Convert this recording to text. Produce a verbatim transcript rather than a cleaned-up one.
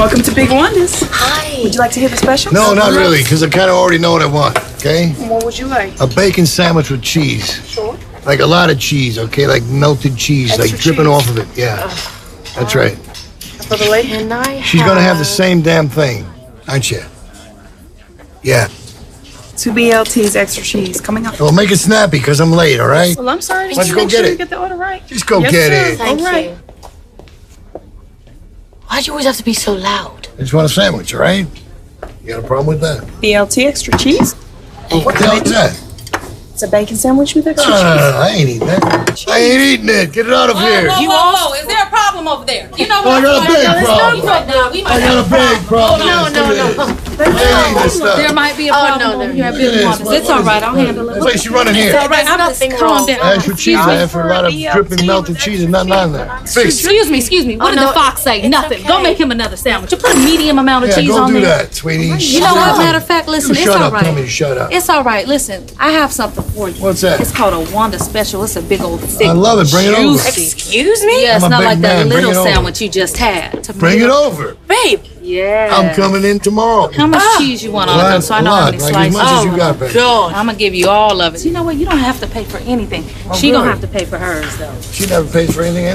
Welcome to Big Wonders. Hi. Would you like to hear the special? No, not really, because I kind of already know what I want, okay? What would you like? A bacon sandwich with cheese. Sure. Like a lot of cheese, okay? Like melted cheese, Extra like dripping cheese. off of it. Yeah. That's right. For the lady? And I She's gonna have the same damn thing, aren't you? Yeah. Two B L Ts, extra cheese, coming up. Well, make it snappy, because I'm late, all right? Well, I'm sorry. Why don't you Make go get sure it? you get the order right. Just go Yes, get sir. it. Thank All right. you. Why'd you always have to be so loud? I just want a sandwich, all right? You got a problem with that? B L T, extra cheese. What the hell is that? It's a bacon sandwich with No, extra no, no, cheese. no, I ain't eating that. I ain't eating it. Get it out of here. Whoa, whoa, whoa, is there a problem over there? You know Oh, I what? got a big problem. Right now, we might I got a big problem. No, no, no. I ain't eating this stuff. There might be a Oh, problem no, over no, here at no. Big Yes, Wonders. what- It's all right, I'll handle It's it. like she running It's here. all right, I'm just nothing calm wrong. down. Extra cheese, I have for a lot of dripping melted cheese and nothing on there. Fix it. Excuse me, excuse me. What Oh, did no, the fox say? it's Nothing. Go okay. make him another sandwich. You put a medium amount of Yeah, cheese go on do there. that, sweetie. You know what? Matter of fact, listen, You it's shut all up. right. Tell me to shut up. It's all right. Listen, I have something for you. What's that? It's called a Wanda special. It's a big old thick. I love it. Bring it over. juicy. Excuse me? Yeah, it's I'm a not big like that man. Bring little it over. sandwich you just had. Bring it over. Babe. Yeah. I'm coming in tomorrow. How much cheese you want A on lot, it so I a know how lot. many Like as slices? much as you got, baby. God. I'm gonna give you all of it. You know what? You don't have to pay for anything. Oh, she gonna good. have to pay for hers though. She never pays for anything